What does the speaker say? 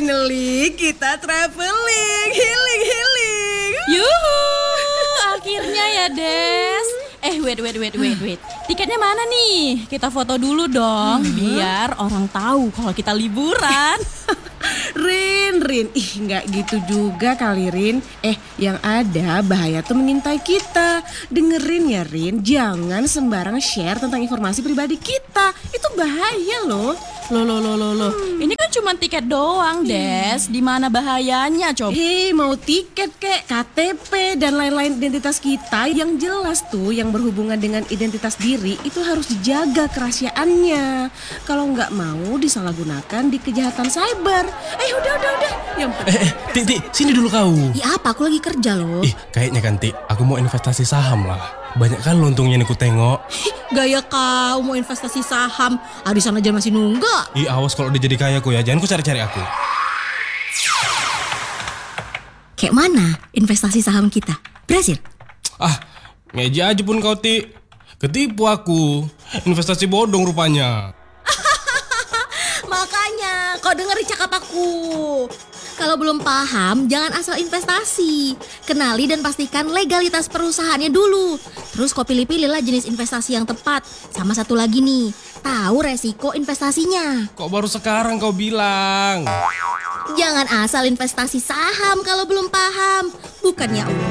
Finally kita traveling, healing. Yuhu, akhirnya ya Des. Wait. Tiketnya mana nih? Kita foto dulu dong, biar orang tahu kalau kita liburan. Rin, nggak gitu juga kali Rin. Yang ada bahaya tuh mengintai kita. Dengerin ya Rin, jangan sembarang share tentang informasi pribadi kita. Itu bahaya loh. Loh. Ini kan cuma tiket doang, Des. Di mana bahayanya, coba? Mau tiket kek, KTP dan lain-lain identitas kita yang jelas tuh yang berhubungan dengan identitas diri itu harus dijaga kerahasiaannya. Kalau nggak mau disalahgunakan di kejahatan cyber. Udah. Ti, sini dulu kau. Ya apa, aku lagi kerja loh. Kayaknya kan Ti, aku mau investasi saham lah. Banyak kan untungnya nih ku tengok. Gaya kau mau investasi saham, arisan aja masih nunggak. Awas kalau udah jadi kaya ku ya, jangan ku cari-cari aku. Kayak mana investasi saham kita? Berhasil? Ngeja aja pun kau Ti. Ketipu aku. Investasi bodong rupanya. Makanya kau dengerin cakap aku. Kalau belum paham, jangan asal investasi. Kenali dan pastikan legalitas perusahaannya dulu. Terus kau pilih-pilihlah jenis investasi yang tepat. Sama satu lagi nih, tahu resiko investasinya. Kok baru sekarang kau bilang? Jangan asal investasi saham kalau belum paham. Bukannya